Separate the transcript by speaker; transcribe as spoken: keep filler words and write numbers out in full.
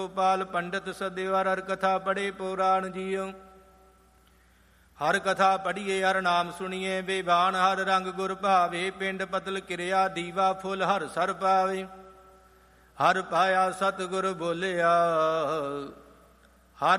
Speaker 1: ਗੋਪਾਲ ਪੰਡਤ ਸਦਿਵਾਰ ਹਰ ਕਥਾ ਪੜੇ ਪੁਰਾਣ ਜੀਉ। ਹਰ ਕਥਾ ਪੜੀਏ ਹਰ ਨਾਮ ਸੁਣੀਏ, ਬੇਬਾਨ ਹਰ ਰੰਗ ਗੁਰ ਭਾਵੇ। ਪਿੰਡ ਪਤਲ ਕਿਰਿਆ ਦੀਵਾ ਫੁੱਲ ਹਰ ਸਰ ਪਾਵੇ। ਹਰ ਪਾਇਆ ਸਤਿਗੁਰ ਬੋਲਿਆ,